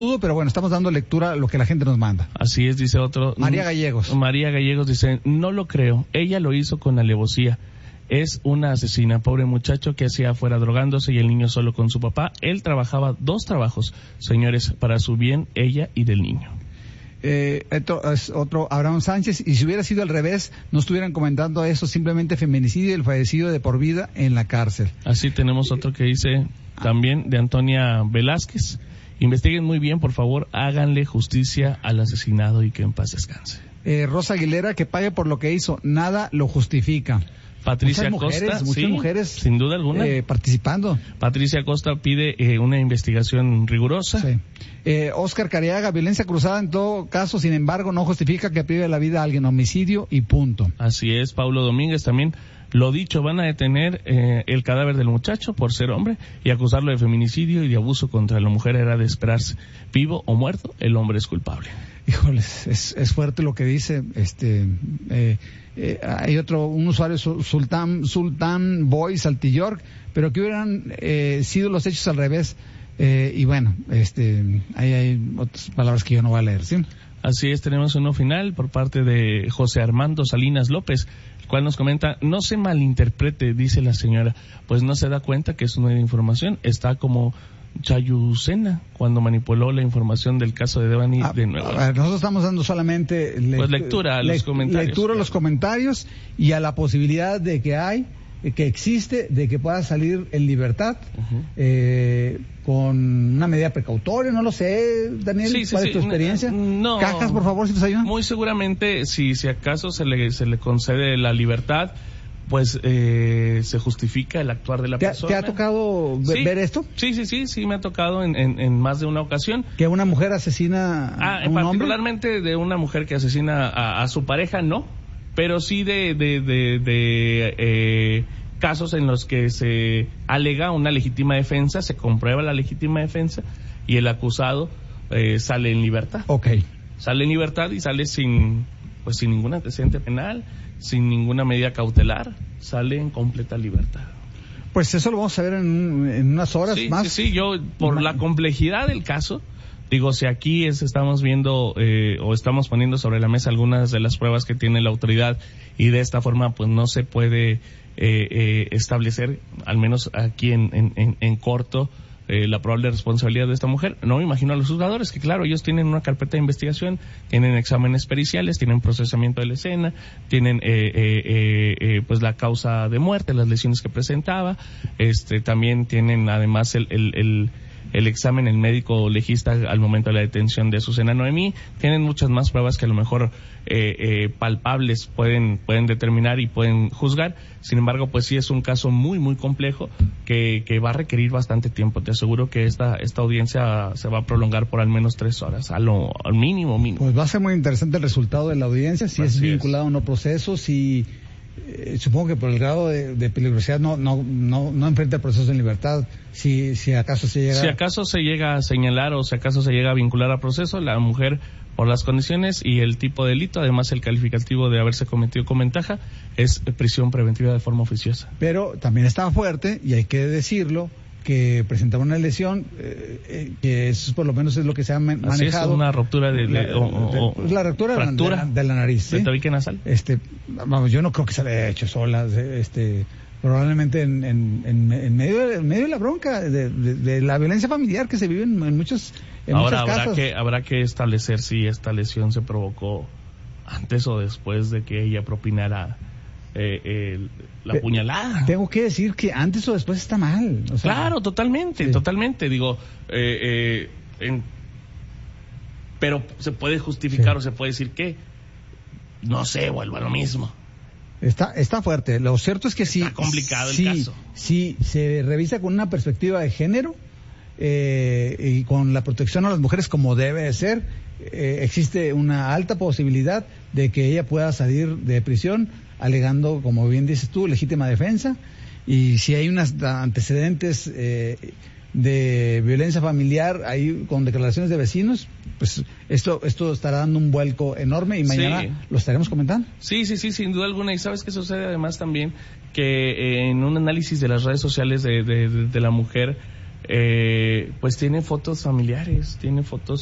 pero bueno, estamos dando lectura a lo que la gente nos manda. Así es, dice otro. María Gallegos. María Gallegos dice, no lo creo, ella lo hizo con alevosía. Es una asesina, pobre muchacho que hacía afuera drogándose y el niño solo con su papá. Él trabajaba 2 trabajos, señores, para su bien, ella y del niño. Otro, Abraham Sánchez, y si hubiera sido al revés, no estuvieran comentando eso, simplemente feminicidio y el fallecido de por vida en la cárcel. Así tenemos otro que dice también de Antonia Velázquez, investiguen muy bien, por favor, háganle justicia al asesinado y que en paz descanse. Rosa Aguilera, que pague por lo que hizo, nada lo justifica. Patricia muchas Costa, mujeres, sin duda alguna, participando. Patricia Costa pide una investigación rigurosa. Sí. Oscar Cariaga, violencia cruzada en todo caso, sin embargo, no justifica que prive la vida a alguien, homicidio y punto. Así es. Paulo Domínguez también, lo dicho, van a detener el cadáver del muchacho por ser hombre y acusarlo de feminicidio y de abuso contra la mujer. Era de esperarse, vivo o muerto, el hombre es culpable. Híjoles, es fuerte lo que dice. Hay un usuario, Sultán Boy Saltillork, pero que hubieran sido los hechos al revés. Y bueno, hay otras palabras que yo no voy a leer, ¿sí? Así es, tenemos uno final por parte de José Armando Salinas López, el cual nos comenta, no se malinterprete, dice la señora, pues no se da cuenta que es una información, está como Chayucena cuando manipuló la información del caso de Devani de nuevo. Nosotros estamos dando solamente lectura a los comentarios. Lectura a los comentarios y a la posibilidad de que existe, de que pueda salir en libertad, con una medida precautoria, no lo sé, Daniel, ¿cuál es tu experiencia? No. Cajas, por favor, si nos ayudan. Muy seguramente, si acaso se le concede la libertad, pues se justifica el actuar de la persona. ¿Te ha tocado ver esto? Sí, me ha tocado en más de una ocasión. ¿Que una mujer asesina a un particularmente hombre? De una mujer que asesina a su pareja, no, pero sí de casos en los que se alega una legítima defensa, se comprueba la legítima defensa y el acusado sale en libertad. Okay. Sale en libertad y sale sin ningún antecedente penal, sin ninguna medida cautelar, sale en completa libertad. Pues eso lo vamos a ver en unas horas más. Sí, yo, por la complejidad del caso, digo, si aquí estamos viendo o estamos poniendo sobre la mesa algunas de las pruebas que tiene la autoridad y de esta forma pues no se puede establecer, al menos aquí en corto, la probable responsabilidad de esta mujer. No me imagino a los juzgadores, que claro, ellos tienen una carpeta de investigación, tienen exámenes periciales, tienen procesamiento de la escena, tienen pues la causa de muerte, las lesiones que presentaba, también tienen además el examen, el médico legista al momento de la detención de Azucena Noemí, tienen muchas más pruebas que a lo mejor palpables pueden determinar y pueden juzgar. Sin embargo, pues sí es un caso muy muy complejo que va a requerir bastante tiempo. Te aseguro que esta audiencia se va a prolongar por al menos 3 horas, al mínimo. Pues va a ser muy interesante el resultado de la audiencia, si es vinculado o no proceso, si supongo que por el grado de peligrosidad no enfrenta el proceso en libertad. Si acaso se llega a señalar o si acaso se llega a vincular al proceso, la mujer, por las condiciones y el tipo de delito, además el calificativo de haberse cometido con ventaja, es prisión preventiva de forma oficiosa. Pero también está fuerte, y hay que decirlo, que presentaba una lesión, que eso por lo menos es lo que se ha manejado. Así es, una ruptura la ruptura de la nariz, ¿sí? ¿De tabique nasal? Vamos, yo no creo que se le haya hecho sola, probablemente en medio de la bronca, de la violencia familiar que se vive en muchas casas. Habrá que establecer si esta lesión se provocó antes o después de que ella propinara la puñalada. Tengo que decir que antes o después está mal. O sea, claro, totalmente. Digo, pero se puede justificar o se puede decir que no sé, vuelvo a lo mismo. Está fuerte. Lo cierto es que sí. Está complicado el caso. Sí, se revisa con una perspectiva de género y con la protección a las mujeres como debe de ser. Existe una alta posibilidad de que ella pueda salir de prisión alegando, como bien dices tú, legítima defensa, y si hay unos antecedentes de violencia familiar ahí con declaraciones de vecinos, pues esto estará dando un vuelco enorme y mañana lo estaremos comentando. Sí, sin duda alguna. Y sabes qué sucede además también, que en un análisis de las redes sociales de la mujer, pues tiene fotos familiares, tiene fotos